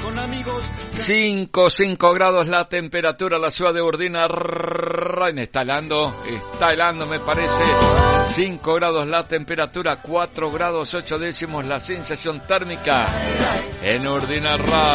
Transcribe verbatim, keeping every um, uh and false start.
cinco, cinco grados la temperatura, la ciudad de Urdina. Está helando, está helando me parece. cinco grados la temperatura, cuatro grados ocho décimos la sensación térmica en Urdina.